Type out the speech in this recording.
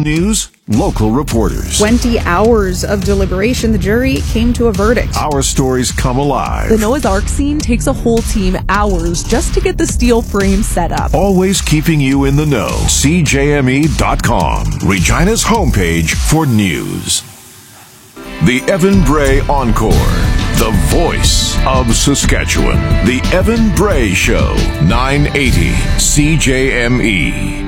news, local reporters. 20 hours of deliberation, the jury came to a verdict. Our stories come alive. The Noah's Ark scene takes a whole team hours just to get the steel frame set up. Always keeping you in the know. CJME.com, Regina's homepage for news. The Evan Bray Encore, the voice of Saskatchewan. The Evan Bray Show, 980 CJME.